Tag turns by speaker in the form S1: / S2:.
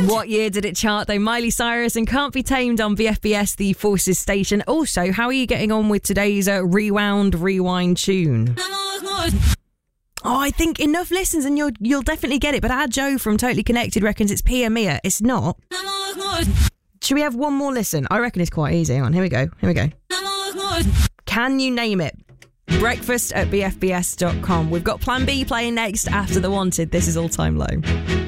S1: What year did it chart though? Miley Cyrus and Can't Be Tamed on BFBS, the Forces station. Also, how are you getting on with today's rewind tune? Oh, I think enough listens and you'll definitely get it. But our Joe from Totally Connected reckons it's Pia Mia. It's not. Should we have one more listen? I reckon it's quite easy. Hang on, here we go. Can you name it? Breakfast at bfbs.com. We've got Plan B playing next after The Wanted. This is All Time Low.